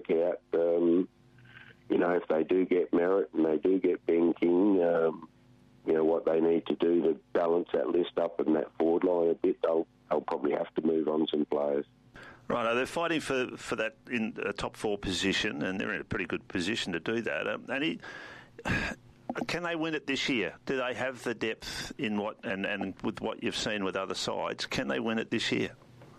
work out, if they do get Merritt and they do get Ben King, what they need to do to balance that list up and that forward line a bit, they'll probably have to move on some players. Right, they're fighting for that in a top 4 position, and they're in a pretty good position to do that. Can they win it this year? Do they have the depth in and with what you've seen with other sides? Can they win it this year?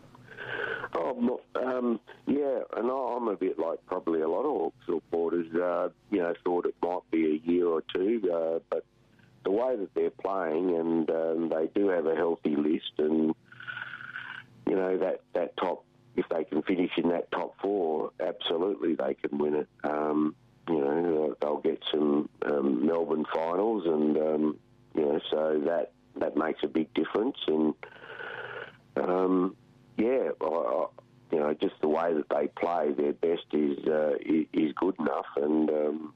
Yeah, and I'm a bit like probably a lot of Hawks supporters. Thought it might be a year or two, but the way that they're playing, and they do have a healthy list, and that top, if they can finish in that top 4, absolutely they can win it. They'll get some Melbourne finals, and so that makes a big difference. And just the way that they play, their best is good enough, and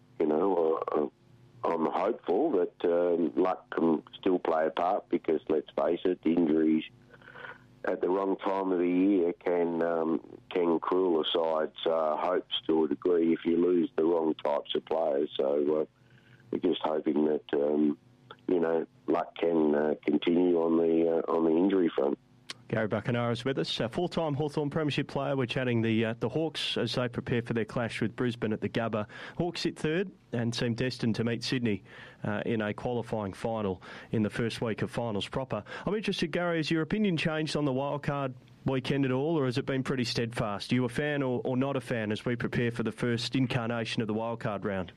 I'm hopeful that luck can still play a part, because let's face it, injuries at the wrong time of the year can cruel a side's hopes to a degree if you lose the wrong types of players. So we're just hoping that luck can continue on the injury front. Gary Buckenara is with us, a full-time Hawthorn Premiership player. We're chatting the Hawks as they prepare for their clash with Brisbane at the Gabba. Hawks sit third and seem destined to meet Sydney in a qualifying final in the first week of finals proper. I'm interested, Gary, has your opinion changed on the wildcard weekend at all, or has it been pretty steadfast? Are you a fan or not a fan as we prepare for the first incarnation of the wildcard round?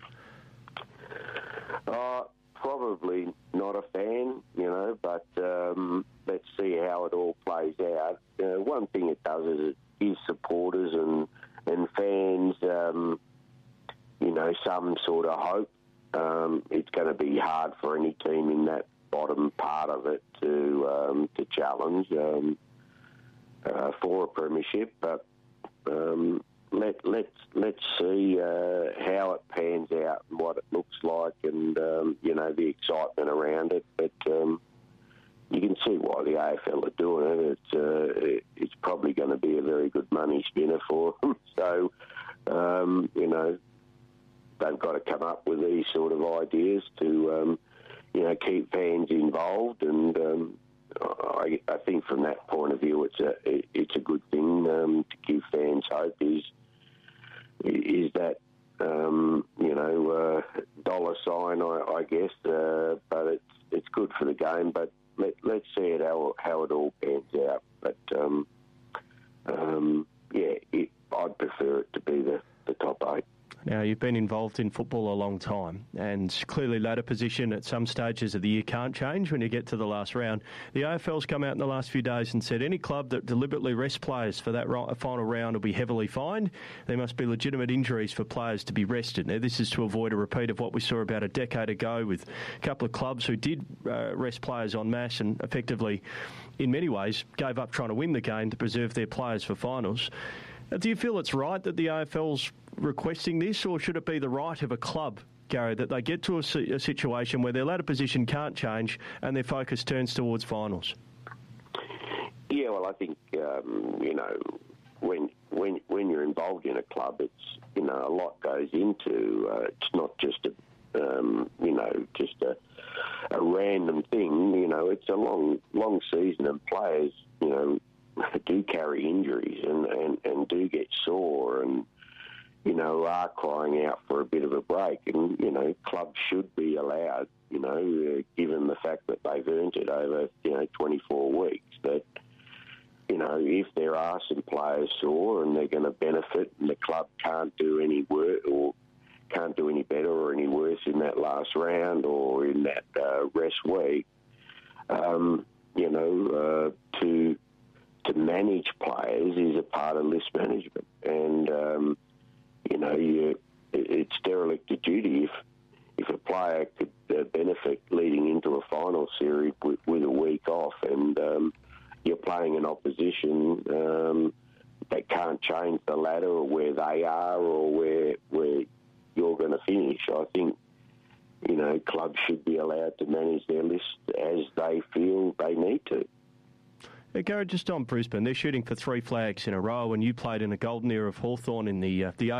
Probably not a fan, but let's see how it all plays out. One thing it does is it gives supporters and fans, some sort of hope. It's going to be hard for any team in that bottom part of it to challenge for a premiership, but let's see how it pans out and what it looks like, and the excitement around it. But you can see why the AFL are doing it. It's probably going to be a very good money spinner for them. So they've got to come up with these sort of ideas to keep fans involved, and I think from that point of view, it's a good thing to give fans hope. Is that dollar sign, I guess, but it's good for the game. But let's see it how it all pans out. But I'd prefer it to be the top 8. Now, you've been involved in football a long time, and clearly ladder position at some stages of the year can't change when you get to the last round. The AFL's come out in the last few days and said any club that deliberately rests players for that final round will be heavily fined. There must be legitimate injuries for players to be rested. Now, this is to avoid a repeat of what we saw about a decade ago with a couple of clubs who did rest players en masse and effectively, in many ways, gave up trying to win the game to preserve their players for finals. Do you feel it's right that the AFL's requesting this, or should it be the right of a club, Gary, that they get to a situation where their ladder position can't change and their focus turns towards finals? Yeah, well, I think when you're involved in a club, it's a lot goes into. It's not just a random thing. It's a long season, and players do carry injuries and do get sore and are crying out for a bit of a break. And clubs should be allowed, given the fact that they've earned it over 24 weeks, that if there are some players sore and they're going to benefit, and the club can't do any work or can't do any better or any worse in that last round or in that rest week, to manage players is a part of list management, and it's derelict of duty if a player could benefit leading into a final series with a week off, and you're playing an opposition that can't change the ladder or where they are or where you're going to finish. I think clubs should be allowed to manage their list as they feel they need to. Gary, just on Brisbane, they're shooting for 3 flags in a row, and you played in a golden era of Hawthorn in the